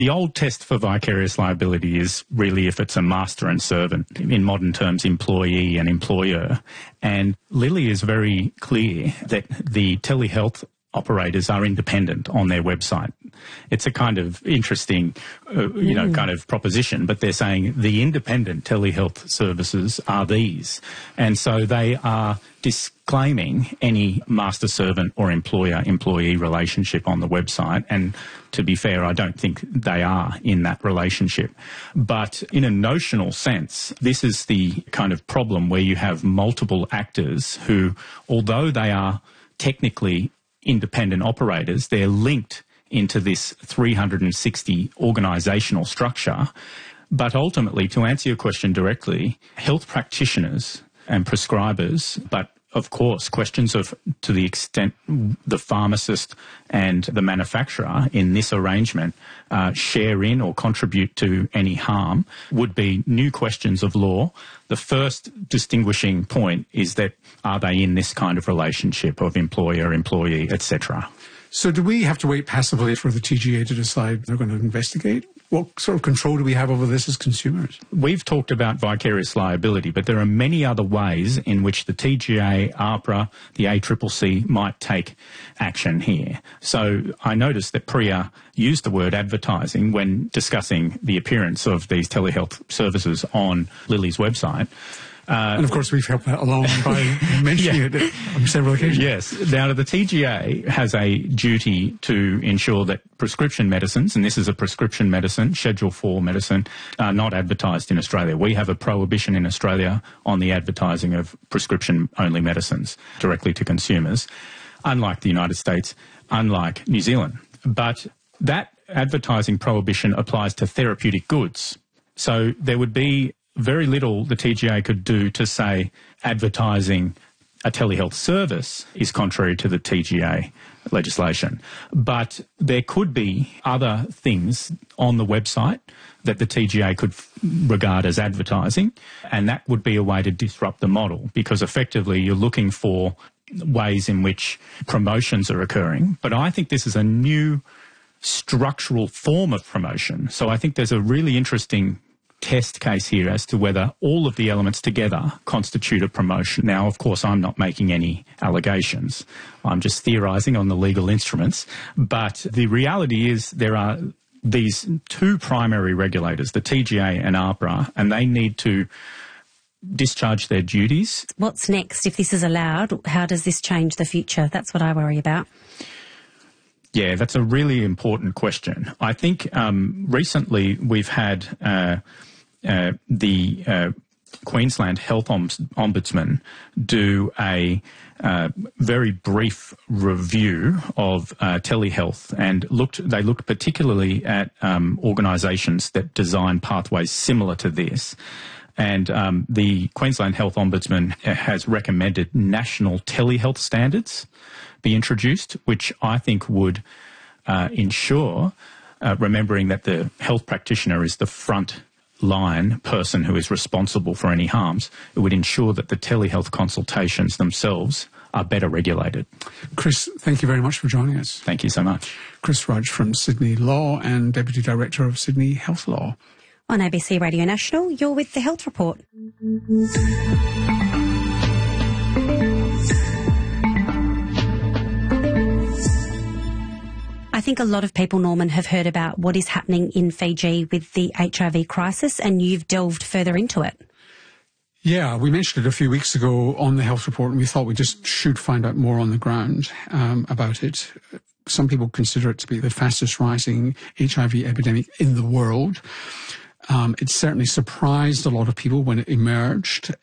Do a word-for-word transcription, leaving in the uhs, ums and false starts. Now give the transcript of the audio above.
The old test for vicarious liability is really if it's a master and servant, in modern terms, employee and employer. And Lilly is very clear that the telehealth operators are independent on their website. It's a kind of interesting, uh, you know, mm. kind of proposition, but they're saying the independent telehealth services are these. And so they are disclaiming any master-servant or employer-employee relationship on the website. And to be fair, I don't think they are in that relationship. But in a notional sense, this is the kind of problem where you have multiple actors who, although they are technically independent operators, they're linked into this three hundred sixty organisational structure. But ultimately, to answer your question directly, health practitioners and prescribers, but of course, questions of to the extent the pharmacist and the manufacturer in this arrangement uh, share in or contribute to any harm would be new questions of law. The first distinguishing point is that are they in this kind of relationship of employer, employee, et cetera. So do we have to wait passively for the T G A to decide they're going to investigate? What sort of control do we have over this as consumers? We've talked about vicarious liability, but there are many other ways in which the T G A, AHPRA, the A C C C might take action here. So I noticed that Priya used the word advertising when discussing the appearance of these telehealth services on Lilly's website. Uh, and of course, we've helped that along by mentioning yeah. it on several occasions. Yes. Now, the T G A has a duty to ensure that prescription medicines, and this is a prescription medicine, Schedule four medicine, are not advertised in Australia. We have a prohibition in Australia on the advertising of prescription-only medicines directly to consumers, unlike the United States, unlike New Zealand. But that advertising prohibition applies to therapeutic goods. So there would be very little the T G A could do to say advertising a telehealth service is contrary to the T G A legislation. But there could be other things on the website that the T G A could regard as advertising, and that would be a way to disrupt the model, because effectively you're looking for ways in which promotions are occurring. But I think this is a new structural form of promotion. So I think there's a really interesting test case here as to whether all of the elements together constitute a promotion. Now, of course, I'm not making any allegations. I'm just theorising on the legal instruments. But the reality is there are these two primary regulators, the T G A and AHPRA, and they need to discharge their duties. What's next? If this is allowed, how does this change the future? That's what I worry about. Yeah, that's a really important question. I think um, recently we've had uh, uh, the uh, Queensland Health Ombudsman do a uh, very brief review of uh, telehealth, and looked. They looked particularly at um, organisations that design pathways similar to this. And um, the Queensland Health Ombudsman has recommended national telehealth standards be introduced, which I think would uh, ensure, uh, remembering that the health practitioner is the front line person who is responsible for any harms, it would ensure that the telehealth consultations themselves are better regulated. Chris, thank you very much for joining us. Thank you so much. Chris Rudge from Sydney Law and Deputy Director of Sydney Health Law. On A B C Radio National, you're with The Health Report. I think a lot of people, Norman, have heard about what is happening in Fiji with the H I V crisis, and you've delved further into it. Yeah, we mentioned it a few weeks ago on The Health Report, and we thought we just should find out more on the ground um, about it. Some people consider it to be the fastest rising H I V epidemic in the world. Um, it certainly surprised a lot of people when it emerged.